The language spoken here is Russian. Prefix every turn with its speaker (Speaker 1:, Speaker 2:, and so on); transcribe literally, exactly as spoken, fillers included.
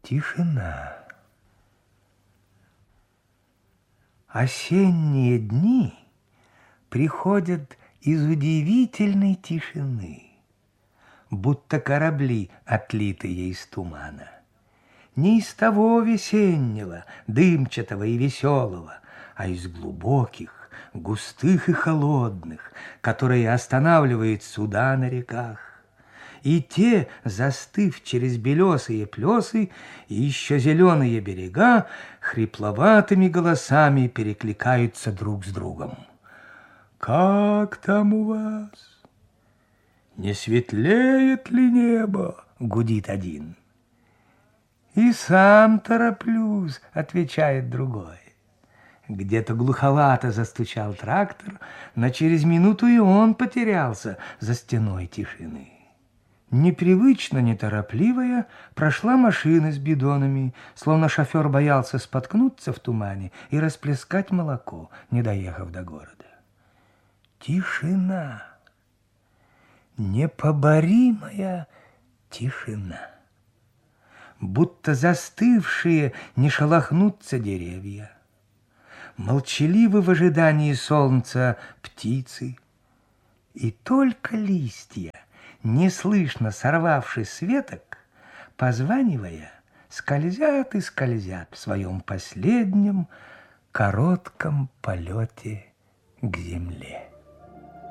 Speaker 1: Тишина. Осенние дни приходят из удивительной тишины, будто корабли, отлитые из тумана. Не из того весеннего, дымчатого и веселого, а из глубоких, густых и холодных, которые останавливают суда на реках. И те, застыв через белесые плесы и еще зеленые берега, хрипловатыми голосами перекликаются друг с другом. «Как там у вас? Не светлеет ли небо?» — гудит один. «И сам тороплюсь», — отвечает другой. Где-то глуховато застучал трактор, но через минуту и он потерялся за стеной тишины. Непривычно, неторопливая, прошла машина с бидонами, словно шофер боялся споткнуться в тумане и расплескать молоко, не доехав до города. Тишина, непоборимая тишина, будто застывшие не шелохнутся деревья, молчаливы в ожидании солнца птицы, и только листья, неслышно сорвавшись с веток, позванивая, скользят и скользят в своем последнем коротком полете к земле.